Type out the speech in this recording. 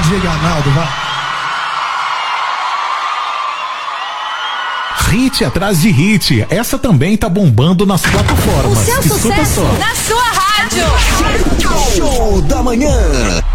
Diga, Arnaldo, vai. Hit atrás de hit. Essa também tá bombando nas plataformas. O seu Escuta sucesso só. na sua rádio. Show da Manhã.